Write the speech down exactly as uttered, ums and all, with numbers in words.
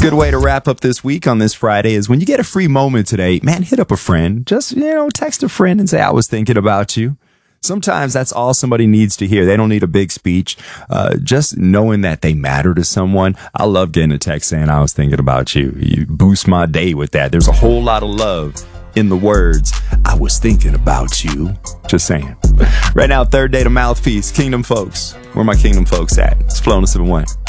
Good way to wrap up this week on this Friday is when you get a free moment today, man, hit up a friend. Just, you know, text a friend and say, I was thinking about you. Sometimes that's all somebody needs to hear. They don't need a big speech. Uh, just knowing that they matter to someone. I love getting a text saying I was thinking about you. You boost my day with that. There's a whole lot of love in the words, I was thinking about you. Just saying. Right now, third day to Mouthpiece, Kingdom folks. Where my Kingdom folks at? It's Flow on the seven one.